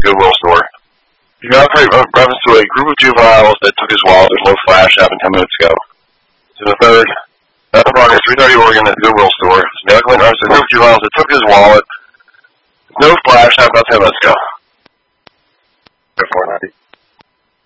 Goodwill store. You got reference to a group of juveniles that took his wallet. There's no flash. Happened 10 minutes ago. To the third, at the Progress, 330 Oregon at the Goodwill store. Medical reference to a group of juveniles that took his wallet. No flash. Happened about 10 minutes ago.